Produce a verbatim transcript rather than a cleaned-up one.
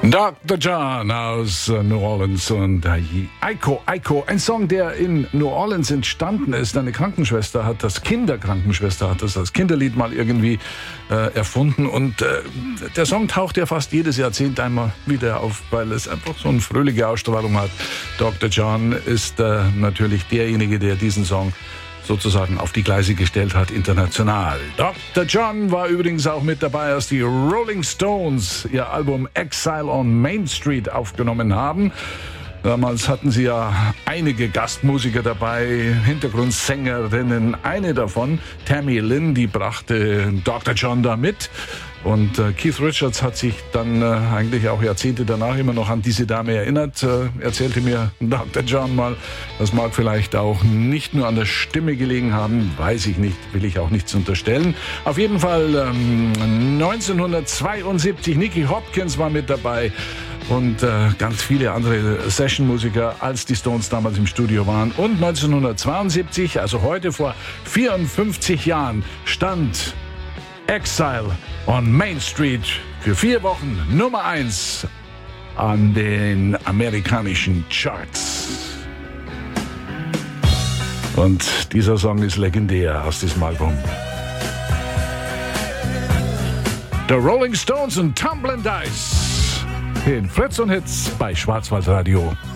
Doktor John aus New Orleans und Iko, Iko, ein Song, der in New Orleans entstanden ist. Eine Krankenschwester hat das, Kinderkrankenschwester hat das als Kinderlied mal irgendwie äh, erfunden und äh, der Song taucht ja fast jedes Jahrzehnt einmal wieder auf, weil es einfach so eine fröhliche Ausstrahlung hat. Doktor John ist äh, natürlich derjenige, der diesen Song sozusagen auf die Gleise gestellt hat, international. Doktor John war übrigens auch mit dabei, als die Rolling Stones ihr Album Exile on Main Street aufgenommen haben. Damals hatten sie ja einige Gastmusiker dabei, Hintergrundsängerinnen. Eine davon, Tammy Lynn, die brachte Doktor John da mit. Und äh, Keith Richards hat sich dann äh, eigentlich auch Jahrzehnte danach immer noch an diese Dame erinnert. Äh, erzählte mir Doktor John mal, das mag vielleicht auch nicht nur an der Stimme gelegen haben, weiß ich nicht, will ich auch nichts unterstellen. Auf jeden Fall ähm, neunzehnhundertzweiundsiebzig, Nicky Hopkins war mit dabei. Und äh, ganz viele andere Session-Musiker, als die Stones damals im Studio waren. Und neunzehnhundertzweiundsiebzig, also heute vor vierundfünfzig Jahren, stand Exile on Main Street für vier Wochen Nummer eins an den amerikanischen Charts. Und dieser Song ist legendär aus diesem Album. The Rolling Stones und Tumblin' Dice in Fritz und Hits bei Schwarzwaldradio.